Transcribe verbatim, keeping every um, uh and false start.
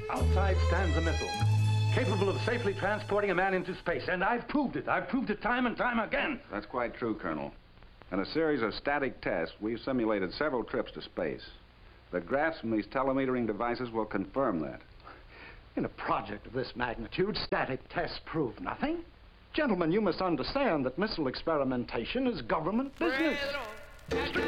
Outside stands a missile, capable of safely transporting a man into space, and I've proved it. I've proved it time and time again. That's quite true, Colonel. In a series of static tests, we've simulated several trips to space. The graphs from these telemetering devices will confirm that. In a project of this magnitude, static tests prove nothing. Gentlemen, you must understand that missile experimentation is government business.